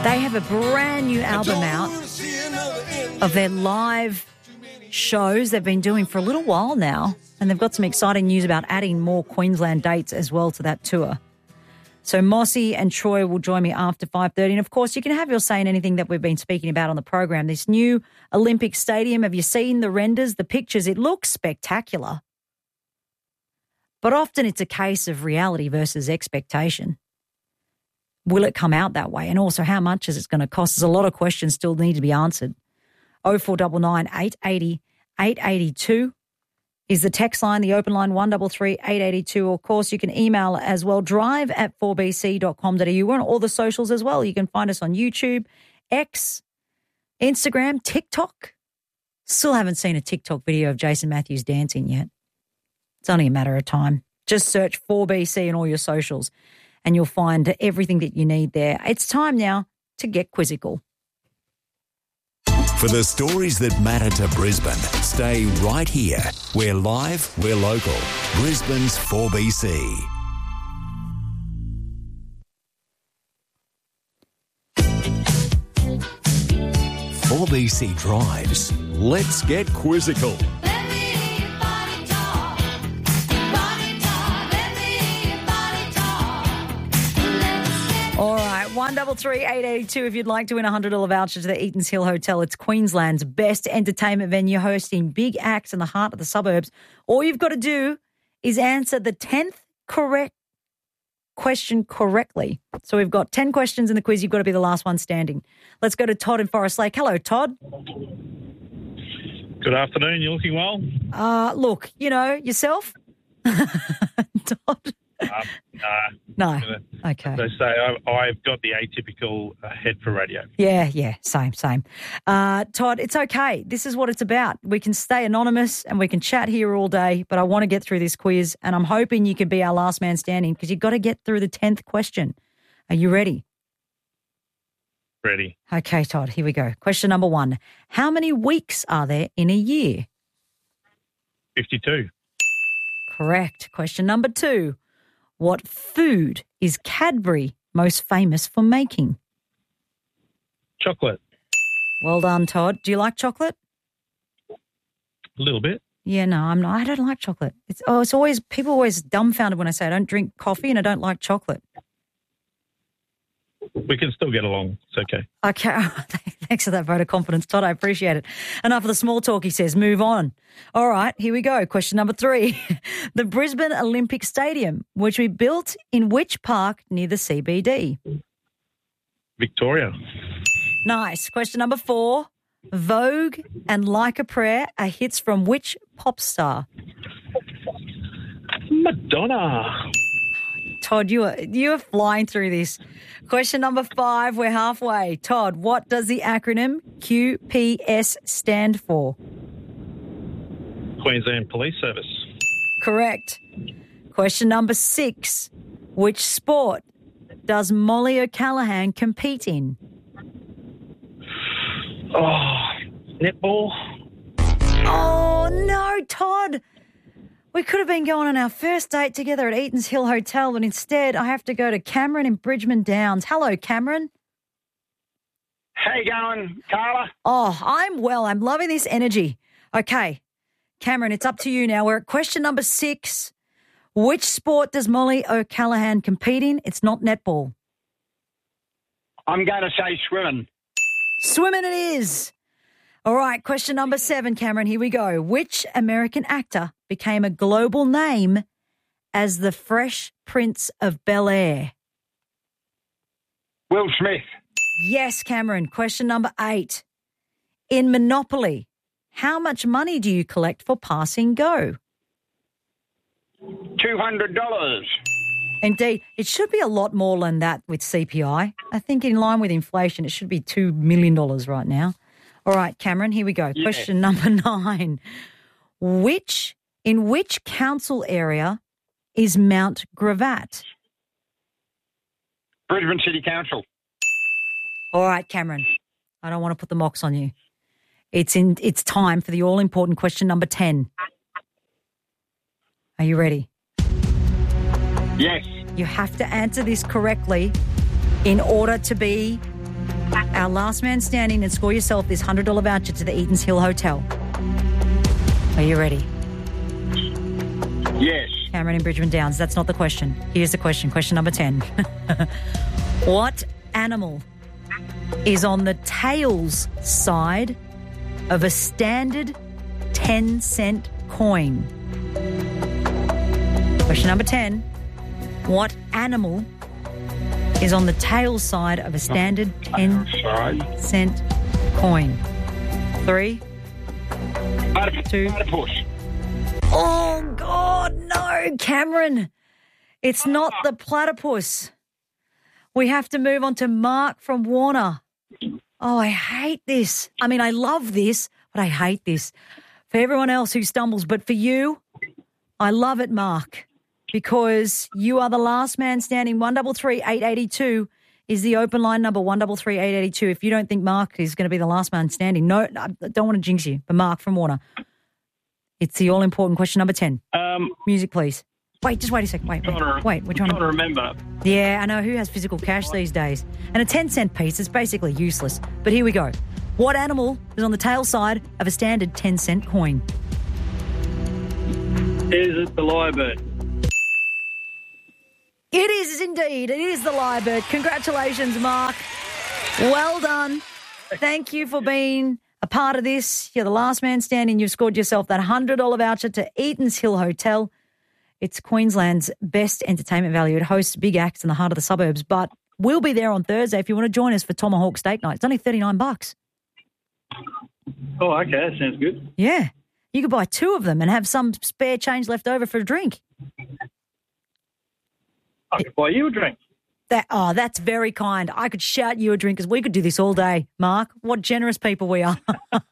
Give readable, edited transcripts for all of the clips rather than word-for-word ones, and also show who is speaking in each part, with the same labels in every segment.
Speaker 1: They have a brand new album out of their live shows they've been doing for a little while now, and they've got some exciting news about adding more Queensland dates as well to that tour. So Mossy and Troy will join me after 5:30. And, of course, you can have your say in anything that we've been speaking about on the program. This new Olympic Stadium, have you seen the renders, the pictures? It looks spectacular. But often it's a case of reality versus expectation. Will it come out that way? And also, how much is it going to cost? There's a lot of questions still need to be answered. 0499 880 882 is the text line, the open line 133 882. Of course, you can email as well, drive@4bc.com.au. We're on all the socials as well. You can find us on YouTube, X, Instagram, TikTok. Still haven't seen a TikTok video of Jason Matthews dancing yet. It's only a matter of time. Just search 4BC on all your socials and you'll find everything that you need there. It's time now to get quizzical.
Speaker 2: For the stories that matter to Brisbane, stay right here. We're live, we're local. Brisbane's 4BC. 4BC Drives. Let's get quizzical.
Speaker 1: All right, 133 882 if you'd like to win a $100 voucher to the Eaton's Hill Hotel. It's Queensland's best entertainment venue, hosting big acts in the heart of the suburbs. All you've got to do is answer the 10th correct question correctly. So we've got 10 questions in the quiz. You've got to be the last one standing. Let's go to Todd in Forest Lake. Hello, Todd.
Speaker 3: Good afternoon. You looking well?
Speaker 1: Look, you know, yourself? Todd? No. Okay.
Speaker 3: They say I've got the atypical head for radio.
Speaker 1: Yeah, same. Todd, it's okay. This is what it's about. We can stay anonymous and we can chat here all day, but I want to get through this quiz and I'm hoping you can be our last man standing because you've got to get through the 10th question. Are you ready?
Speaker 3: Ready.
Speaker 1: Okay, Todd, here we go. Question number 1. How many weeks are there in a year?
Speaker 3: 52.
Speaker 1: Correct. Question number 2. What food is Cadbury most famous for making?
Speaker 3: Chocolate.
Speaker 1: Well done, Todd. Do you like chocolate?
Speaker 3: A little bit.
Speaker 1: Yeah, no, I'm not. I don't like chocolate. It's always, people are always dumbfounded when I say I don't drink coffee and I don't like chocolate.
Speaker 3: We can still get along. It's okay.
Speaker 1: Okay. Thanks for that vote of confidence, Todd. I appreciate it. Enough of the small talk, he says. Move on. All right, here we go. Question number 3. The Brisbane Olympic Stadium, which we built in which park near the CBD?
Speaker 3: Victoria.
Speaker 1: Nice. Question number 4. Vogue and Like a Prayer are hits from which pop star?
Speaker 3: Madonna.
Speaker 1: Todd, you are flying through this. Question number 5, we're halfway. Todd, what does the acronym QPS stand for?
Speaker 3: Queensland Police Service.
Speaker 1: Correct. Question number 6, which sport does Molly O'Callaghan compete in?
Speaker 3: Oh, netball.
Speaker 1: Oh, no, Todd. We could have been going on our first date together at Eaton's Hill Hotel, but instead I have to go to Cameron in Bridgeman Downs. Hello, Cameron.
Speaker 4: How you going, Carla?
Speaker 1: Oh, I'm well. I'm loving this energy. Okay, Cameron, it's up to you now. We're at question number 6. Which sport does Molly O'Callaghan compete in? It's not netball.
Speaker 4: I'm going to say swimming.
Speaker 1: Swimming it is. All right, question number 7, Cameron. Here we go. Which American actor became a global name as the Fresh Prince of Bel-Air?
Speaker 4: Will Smith.
Speaker 1: Yes, Cameron. Question number 8. In Monopoly, how much money do you collect for passing go?
Speaker 4: $200.
Speaker 1: Indeed. It should be a lot more than that with CPI. I think in line with inflation, it should be $2 million right now. All right, Cameron, here we go.
Speaker 4: Yeah.
Speaker 1: Question number 9. In which council area is Mount Gravatt?
Speaker 4: Brisbane City Council.
Speaker 1: All right, Cameron, I don't want to put the mocks on you. It's time for the all-important question number 10. Are you ready?
Speaker 4: Yes.
Speaker 1: You have to answer this correctly in order to be our last man standing and score yourself this $100 voucher to the Eaton's Hill Hotel. Are you ready?
Speaker 4: Yes.
Speaker 1: Cameron in Bridgeman Downs. That's not the question. Here's the question. Question number 10. What animal is on the tails side of a standard 10-cent coin? Question number 10. What animal is on the tail side of a standard 10-cent coin? 3, 2.
Speaker 4: Platypus.
Speaker 1: Oh, God, no, Cameron. It's not the platypus. We have to move on to Mark from Warner. Oh, I hate this. I mean, I love this, but I hate this. For everyone else who stumbles, but for you, I love it, Mark, because you are the last man standing. 133-882 is the open line number, 133-882. If you don't think Mark is going to be the last man standing, no, I don't want to jinx you, but Mark from Warner. It's the all-important question number 10. Music, please. Wait, just wait a second. Wait, we're trying to
Speaker 4: remember.
Speaker 1: Yeah, I know. Who has physical cash these days? And a 10-cent piece is basically useless. But here we go. What animal is on the tail side of a standard 10-cent coin?
Speaker 3: Is it the lyrebird?
Speaker 1: It is indeed. It is the lyrebird. Congratulations, Mark. Well done. Thank you for being a part of this. You're the last man standing. You've scored yourself that $100 voucher to Eaton's Hill Hotel. It's Queensland's best entertainment value. It hosts big acts in the heart of the suburbs, but we'll be there on Thursday if you want to join us for Tomahawk Steak Night. It's only $39.
Speaker 3: Oh, okay. That sounds good.
Speaker 1: Yeah. You could buy 2 of them and have some spare change left over for a drink.
Speaker 3: I could buy you a drink.
Speaker 1: That's very kind. I could shout you a drink because we could do this all day, Mark. What generous people we are.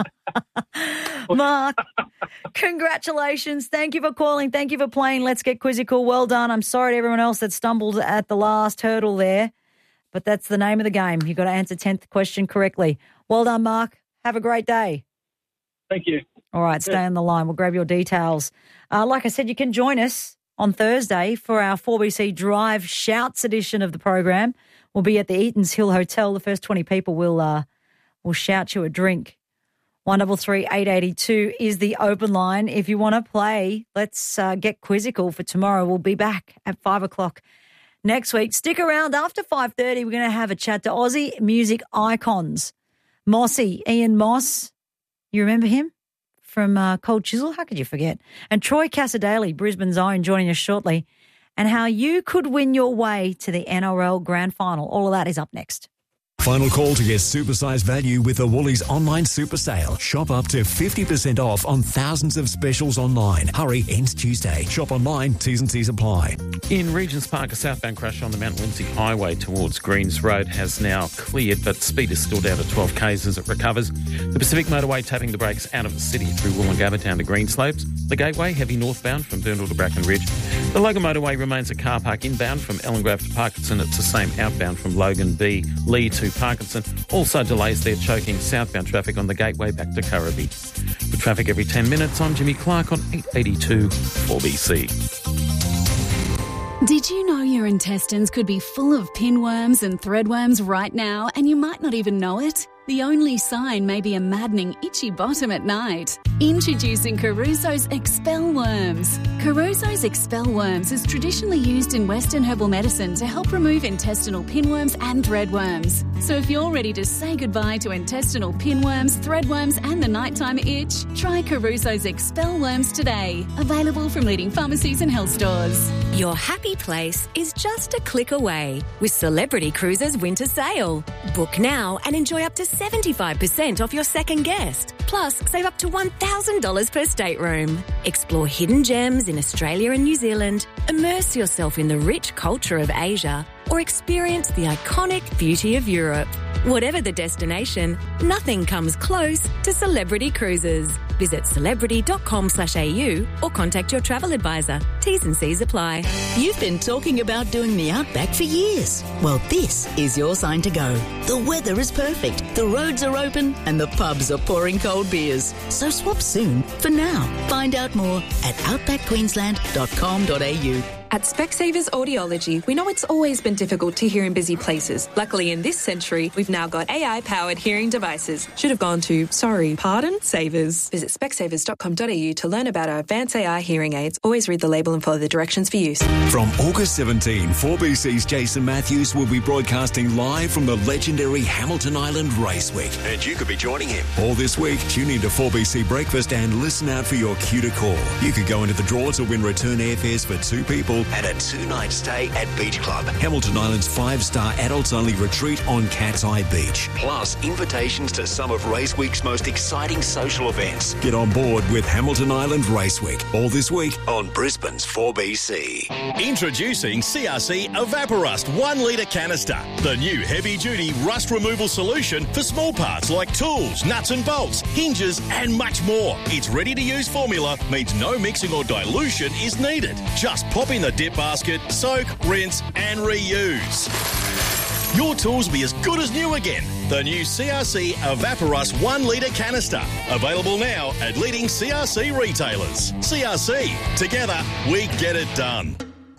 Speaker 1: Mark, congratulations. Thank you for calling. Thank you for playing. Let's get quizzical. Well done. I'm sorry to everyone else that stumbled at the last hurdle there, but that's the name of the game. You've got to answer 10th question correctly. Well done, Mark. Have a great day.
Speaker 3: Thank you.
Speaker 1: All right, stay on the line. We'll grab your details. Like I said, you can join us on Thursday for our 4BC Drive Shouts edition of the program. We'll be at the Eaton's Hill Hotel. The first 20 people will shout you a drink. 133-882 is the open line. If you want to play, let's get quizzical for tomorrow. We'll be back at 5 o'clock next week. Stick around after 5:30. We're going to have a chat to Aussie music icons. Mossy, Ian Moss. You remember him from Cold Chisel? How could you forget? And Troy Casadale, Brisbane's own, joining us shortly. And how you could win your way to the NRL Grand Final. All of that is up next.
Speaker 2: Final call to get supersized value with the Woolies online super sale. Shop up to 50% off on thousands of specials online. Hurry, ends Tuesday. Shop online, T's and C's apply.
Speaker 5: In Regents Park, a southbound crash on the Mount Lindsay Highway towards Greens Road has now cleared, but speed is still down to 12 k's as it recovers. The Pacific Motorway tapping the brakes out of the city through Woolloongabba down to Greenslopes. The Gateway heavy northbound from Burnell to Bracken Ridge. The Logan Motorway remains a car park inbound from Ellengrove to Parkinson. It's the same outbound from Logan B, Lee to Parkinson. Also delays there choking southbound traffic on the Gateway back to Currabee. For traffic every 10 minutes, I'm Jimmy Clark on 882 4BC.
Speaker 6: Did you know your intestines could be full of pinworms and threadworms right now and you might not even know it? The only sign may be a maddening itchy bottom at night. Introducing Caruso's Expel Worms. Caruso's Expel Worms is traditionally used in Western herbal medicine to help remove intestinal pinworms and threadworms. So if you're ready to say goodbye to intestinal pinworms, threadworms and the nighttime itch, try Caruso's Expel Worms today. Available from leading pharmacies and health stores.
Speaker 7: Your happy place is just a click away with Celebrity Cruises Winter Sale. Book now and enjoy up to 75% off your second guest. Plus, save up to $1,000 per stateroom. Explore hidden gems in Australia and New Zealand, immerse yourself in the rich culture of Asia, or experience the iconic beauty of Europe. Whatever the destination, nothing comes close to Celebrity Cruises. Visit celebrity.com/au or contact your travel advisor. T's and C's apply.
Speaker 8: You've been talking about doing the Outback for years. Well, this is your sign to go. The weather is perfect, the roads are open, and the pubs are pouring cold beers. So swap soon for now. Find out more at outbackqueensland.com.au.
Speaker 9: At Specsavers Audiology, we know it's always been difficult to hear in busy places. Luckily, in this century, we've now got AI-powered hearing devices. Should have gone to, Savers. Visit specsavers.com.au to learn about our advanced AI hearing aids. Always read the label and follow the directions for use.
Speaker 2: From August 17, 4BC's Jason Matthews will be broadcasting live from the legendary Hamilton Island Race Week. And you could be joining him. All this week, tune in to 4BC Breakfast and listen out for your cue to call. You could go into the draw to win return airfares for 2 people and a 2-night stay at Beach Club, Hamilton Island's 5-star adults-only retreat on Cat's Eye Beach. Plus, invitations to some of Race Week's most exciting social events. Get on board with Hamilton Island Race Week, all this week on Brisbane's 4BC.
Speaker 10: Introducing CRC Evaporust 1 litre canister, the new heavy-duty rust removal solution for small parts like tools, nuts and bolts, hinges and much more. Its ready-to-use formula means no mixing or dilution is needed. Just pop in the dip basket, soak, rinse and reuse. Your tools will be as good as new again. The new CRC Evaporust 1 litre canister. Available now at leading CRC retailers. CRC. Together, we get it done.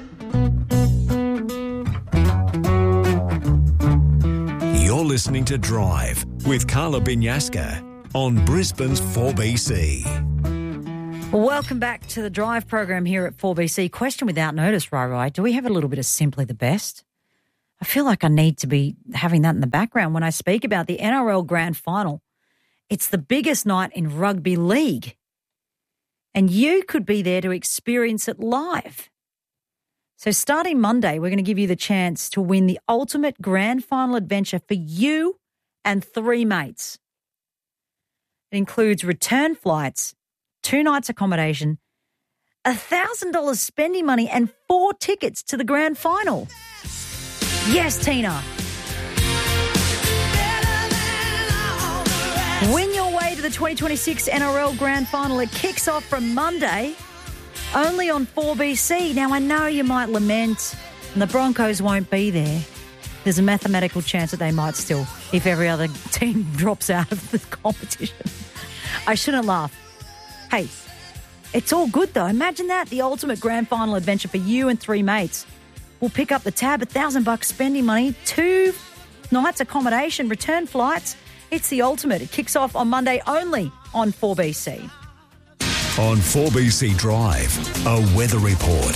Speaker 2: You're listening to Drive with Carla Binyaska on Brisbane's 4BC.
Speaker 1: Welcome back to the Drive program here at 4BC. Question without notice, Rai. Do we have a little bit of Simply the Best? I feel like I need to be having that in the background when I speak about the NRL Grand Final. It's the biggest night in rugby league, and you could be there to experience it live. So starting Monday, we're going to give you the chance to win the ultimate grand final adventure for you and 3 mates. It includes return flights, 2 nights accommodation, $1,000 spending money and 4 tickets to the grand final. Yes, Tina. Win your way to the 2026 NRL Grand Final. It kicks off from Monday, only on 4BC. Now, I know you might lament and the Broncos won't be there. There's a mathematical chance that they might still, if every other team drops out of the competition. I shouldn't laugh. Hey, it's all good though. Imagine that, the ultimate grand final adventure for you and 3 mates. We'll pick up the tab, $1,000 spending money, 2 nights accommodation, return flights. It's the ultimate. It kicks off on Monday only on 4BC.
Speaker 2: On 4BC Drive, a weather report.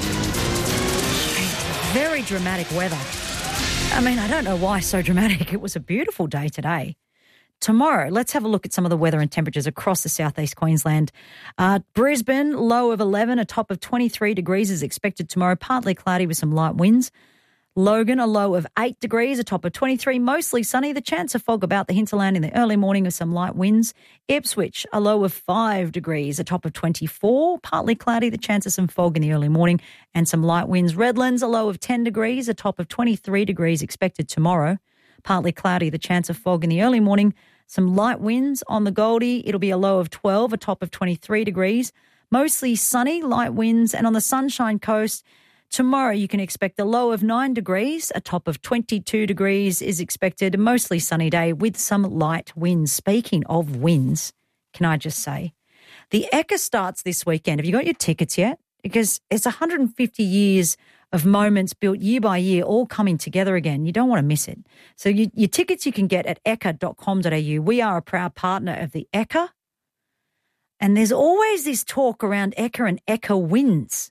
Speaker 1: Very dramatic weather. I mean, I don't know why so dramatic. It was a beautiful day today. Tomorrow, let's have a look at some of the weather and temperatures across the southeast Queensland. Brisbane, low of 11, a top of 23 degrees is expected tomorrow, partly cloudy with some light winds. Logan, a low of 8 degrees, a top of 23, mostly sunny. The chance of fog about the hinterland in the early morning with some light winds. Ipswich, a low of 5 degrees, a top of 24, partly cloudy. The chance of some fog in the early morning and some light winds. Redlands, a low of 10 degrees, a top of 23 degrees expected tomorrow. Partly cloudy, the chance of fog in the early morning. Some light winds on the Goldie. It'll be a low of 12, a top of 23 degrees. Mostly sunny, light winds. And on the Sunshine Coast, tomorrow you can expect a low of 9 degrees, a top of 22 degrees is expected. A mostly sunny day with some light winds. Speaking of winds, can I just say, the Ekka starts this weekend. Have you got your tickets yet? Because it's 150 years of moments built year by year all coming together again. You don't want to miss it. So your tickets you can get at ekka.com.au. We are a proud partner of the Ekka. And there's always this talk around Ekka and Ekka wins.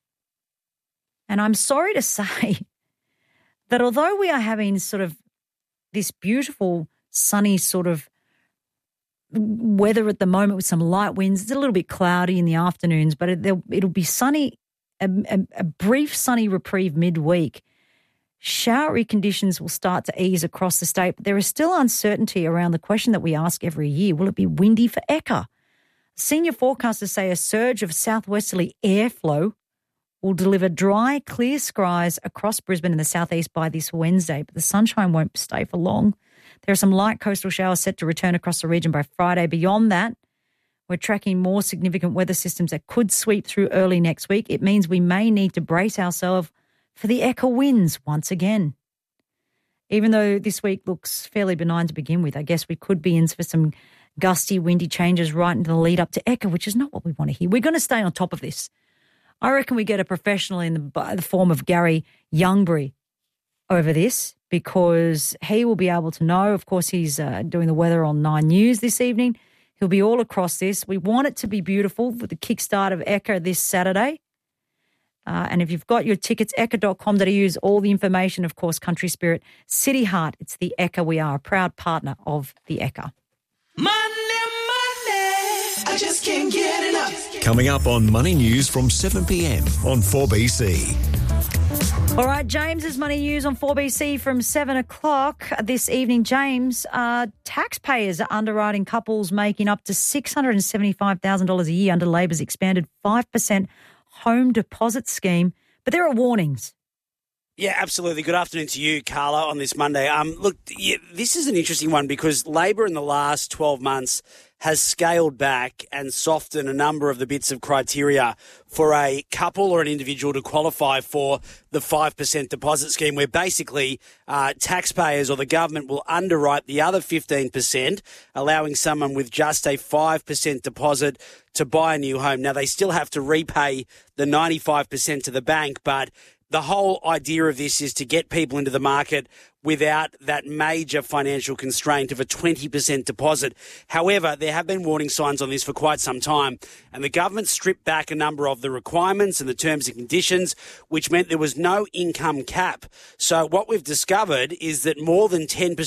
Speaker 1: And I'm sorry to say that although we are having sort of this beautiful sunny sort of weather at the moment with some light winds, it's a little bit cloudy in the afternoons, but it'll be sunny, a brief sunny reprieve midweek. Showery conditions will start to ease across the state, but there is still uncertainty around the question that we ask every year. Will it be windy for Ekka? Senior forecasters say a surge of southwesterly airflow will deliver dry, clear skies across Brisbane and the southeast by this Wednesday, but the sunshine won't stay for long. There are some light coastal showers set to return across the region by Friday. Beyond that, we're tracking more significant weather systems that could sweep through early next week. It means we may need to brace ourselves for the Ekka winds once again. Even though this week looks fairly benign to begin with, I guess we could be in for some gusty, windy changes right into the lead up to Ekka, which is not what we want to hear. We're going to stay on top of this. I reckon we get a professional in the form of Gary Youngbury over this, because he will be able to know. Of course, he's doing the weather on 9 News this evening. He'll be all across this. We want it to be beautiful with the kickstart of Ekka this Saturday. And if you've got your tickets, ekka.com.au, all the information, of course, Country Spirit, City Heart, it's the Ekka. We are a proud partner of the Ekka.
Speaker 11: Money, I just can't get enough.
Speaker 2: Coming up on Money News from 7 p.m. on 4BC.
Speaker 1: All right, James's Money News on 4BC from 7 o'clock this evening. James, taxpayers are underwriting couples making up to $675,000 a year under Labor's expanded 5% home deposit scheme. But there are warnings.
Speaker 12: Yeah, absolutely. Good afternoon to you, Carla, on this Monday. Look, this is an interesting one because Labor in the last 12 months has scaled back and softened a number of the bits of criteria for a couple or an individual to qualify for the 5% deposit scheme, where basically taxpayers or the government will underwrite the other 15%, allowing someone with just a 5% deposit to buy a new home. Now, they still have to repay the 95% to the bank, but the whole idea of this is to get people into the market without that major financial constraint of a 20% deposit. However, there have been warning signs on this for quite some time, and the government stripped back a number of the requirements and the terms and conditions, which meant there was no income cap. So what we've discovered is that more than 10%